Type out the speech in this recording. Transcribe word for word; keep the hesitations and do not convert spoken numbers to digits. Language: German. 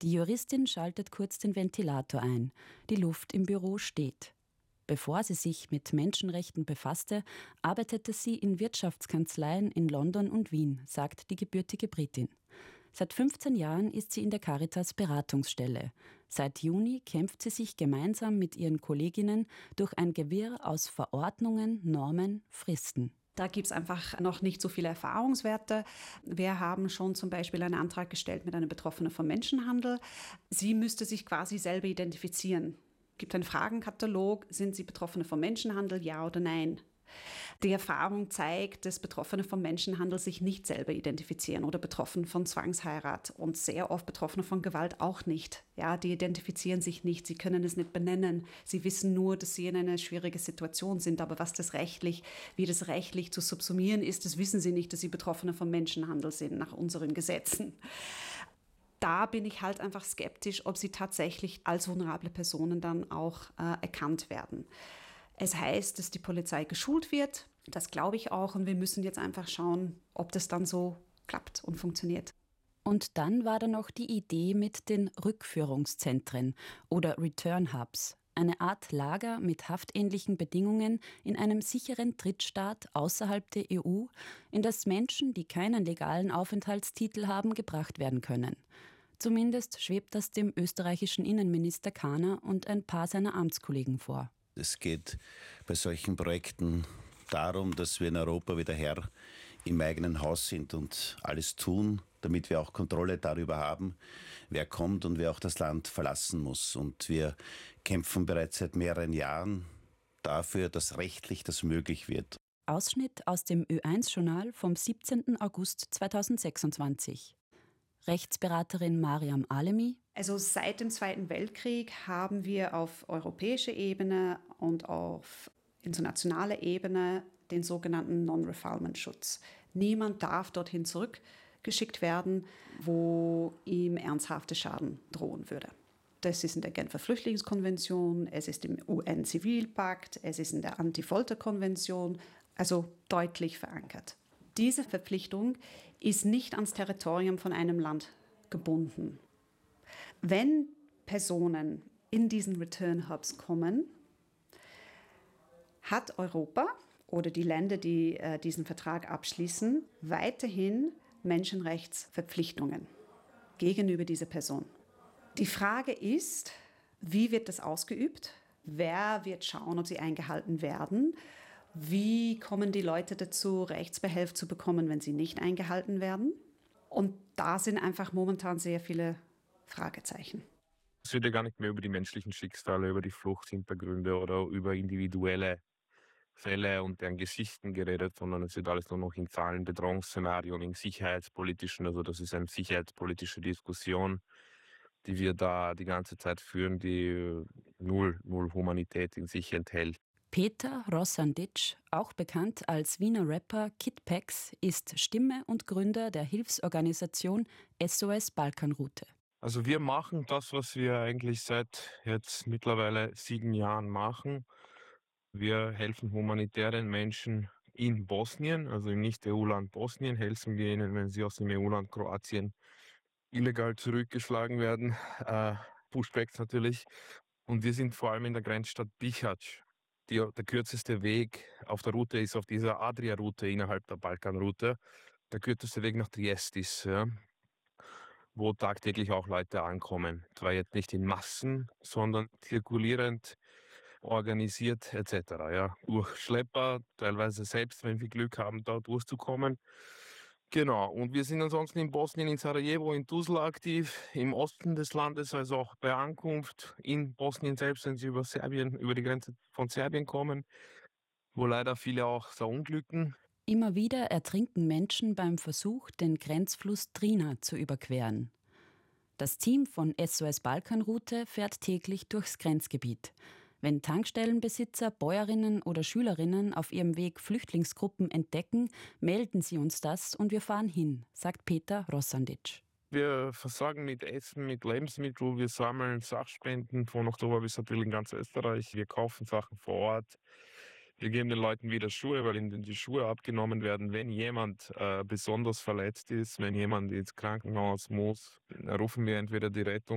Die Juristin schaltet kurz den Ventilator ein. Die Luft im Büro steht. Bevor sie sich mit Menschenrechten befasste, arbeitete sie in Wirtschaftskanzleien in London und Wien, sagt die gebürtige Britin. Seit fünfzehn Jahren ist sie in der Caritas Beratungsstelle. Seit Juni kämpft sie sich gemeinsam mit ihren Kolleginnen durch ein Gewirr aus Verordnungen, Normen, Fristen. Da gibt es einfach noch nicht so viele Erfahrungswerte. Wir haben schon zum Beispiel einen Antrag gestellt mit einer Betroffenen vom Menschenhandel. Sie müsste sich quasi selber identifizieren. Es gibt einen Fragenkatalog, sind Sie Betroffene vom Menschenhandel, ja oder nein? Die Erfahrung zeigt, dass Betroffene vom Menschenhandel sich nicht selber identifizieren oder Betroffene von Zwangsheirat und sehr oft Betroffene von Gewalt auch nicht. Ja, die identifizieren sich nicht, sie können es nicht benennen. Sie wissen nur, dass sie in einer schwierigen Situation sind, aber was das rechtlich, wie das rechtlich zu subsumieren ist, das wissen sie nicht, dass sie Betroffene vom Menschenhandel sind nach unseren Gesetzen. Da bin ich halt einfach skeptisch, ob sie tatsächlich als vulnerable Personen dann auch äh, erkannt werden. Es heißt, dass die Polizei geschult wird. Das glaube ich auch. Und wir müssen jetzt einfach schauen, ob das dann so klappt und funktioniert. Und dann war da noch die Idee mit den Rückführungszentren oder Return Hubs. Eine Art Lager mit haftähnlichen Bedingungen in einem sicheren Drittstaat außerhalb der E U, in das Menschen, die keinen legalen Aufenthaltstitel haben, gebracht werden können. Zumindest schwebt das dem österreichischen Innenminister Kahner und ein paar seiner Amtskollegen vor. Es geht bei solchen Projekten darum, dass wir in Europa wieder Herr im eigenen Haus sind und alles tun, damit wir auch Kontrolle darüber haben, wer kommt und wer auch das Land verlassen muss. Und wir kämpfen bereits seit mehreren Jahren dafür, dass rechtlich das möglich wird. Ausschnitt aus dem Ö eins Journal vom siebzehnten August zweitausendsechsundzwanzig. Rechtsberaterin Mariam Alemi. Also seit dem Zweiten Weltkrieg haben wir auf europäischer Ebene und auf internationaler Ebene den sogenannten Non-Refoulement-Schutz. Niemand darf dorthin zurückgeschickt werden, wo ihm ernsthafter Schaden drohen würde. Das ist in der Genfer Flüchtlingskonvention, es ist im U N-Zivilpakt, es ist in der Anti-Folter-Konvention, also deutlich verankert. Diese Verpflichtung ist nicht ans Territorium von einem Land gebunden. Wenn Personen in diesen Return Hubs kommen, hat Europa oder die Länder, die äh, diesen Vertrag abschließen, weiterhin Menschenrechtsverpflichtungen gegenüber dieser Person. Die Frage ist, wie wird das ausgeübt? Wer wird schauen, ob sie eingehalten werden? Wie kommen die Leute dazu, Rechtsbehelf zu bekommen, wenn sie nicht eingehalten werden? Und da sind einfach momentan sehr viele Fragezeichen. Es wird ja gar nicht mehr über die menschlichen Schicksale, über die Fluchthintergründe oder über individuelle Fälle und deren Geschichten geredet, sondern es wird alles nur noch in Zahlen, Bedrohungsszenarien, in sicherheitspolitischen, also das ist eine sicherheitspolitische Diskussion, die wir da die ganze Zeit führen, die null, null Humanität in sich enthält. Peter Rosandic, auch bekannt als Wiener Rapper Kid Pex, ist Stimme und Gründer der Hilfsorganisation S O S Balkanroute. Also wir machen das, was wir eigentlich seit jetzt mittlerweile sieben Jahren machen. Wir helfen humanitären Menschen in Bosnien, also im Nicht-E U-Land Bosnien, helfen wir ihnen, wenn sie aus dem E U-Land Kroatien illegal zurückgeschlagen werden. Äh, Pushbacks natürlich. Und wir sind vor allem in der Grenzstadt Bihać. Die, der kürzeste Weg auf der Route ist auf dieser Adria-Route innerhalb der Balkanroute. Der kürzeste Weg nach Trieste ist, ja, wo tagtäglich auch Leute ankommen. Zwar jetzt nicht in Massen, sondern zirkulierend, organisiert et cetera. Ja, durch Schlepper, teilweise selbst, wenn wir Glück haben, da durchzukommen. Genau, und wir sind ansonsten in Bosnien, in Sarajevo, in Tuzla aktiv, im Osten des Landes, also auch bei Ankunft in Bosnien selbst, wenn sie über Serbien, über die Grenze von Serbien kommen, wo leider viele auch verunglücken. Immer wieder ertrinken Menschen beim Versuch, den Grenzfluss Drina zu überqueren. Das Team von S O S Balkanroute fährt täglich durchs Grenzgebiet. Wenn Tankstellenbesitzer, Bäuerinnen oder Schülerinnen auf ihrem Weg Flüchtlingsgruppen entdecken, melden sie uns das und wir fahren hin, sagt Peter Rosandic. Wir versorgen mit Essen, mit Lebensmitteln, wir sammeln Sachspenden von Oktober bis April in ganz Österreich. Wir kaufen Sachen vor Ort. Wir geben den Leuten wieder Schuhe, weil ihnen die Schuhe abgenommen werden. Wenn jemand äh, besonders verletzt ist, wenn jemand ins Krankenhaus muss, rufen wir entweder die Rettung